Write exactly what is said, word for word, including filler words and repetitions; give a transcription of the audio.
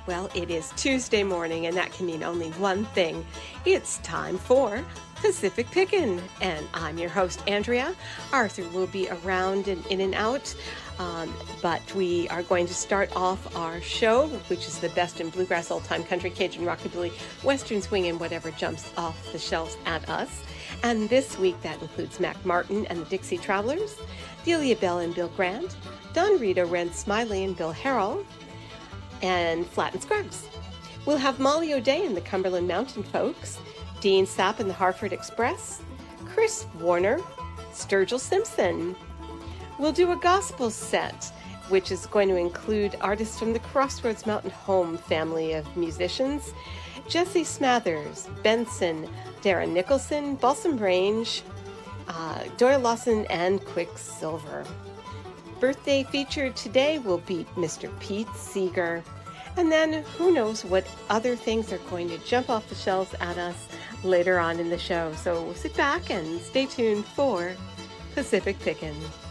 Well, it is Tuesday morning, and that can mean only one thing. It's time for Pacific Pickin', and I'm your host, Andrea. Arthur will be around and in and out, um, but we are going to start off our show, which is the best in bluegrass, old-time country, Cajun, rockabilly, western swing, and whatever jumps off the shelves at us. And this week, that includes Mac Martin and the Dixie Travelers, Delia Bell and Bill Grant, Don Rita, Ren Smiley, and Bill Harrell, and Flat and Scruggs. We'll have Molly O'Day and the Cumberland Mountain Folks, Dean Sapp and the Hartford Express, Chris Warner, Sturgill Simpson. We'll do a gospel set, which is going to include artists from the Crossroads Mountain Home family of musicians, Jesse Smathers, Benson, Darren Nicholson, Balsam Range, uh, Doyle Lawson, and Quicksilver. Birthday featured today will be Mister Pete Seeger. And then who knows what other things are going to jump off the shelves at us later on in the show. So sit back and stay tuned for Pacific Pickin'.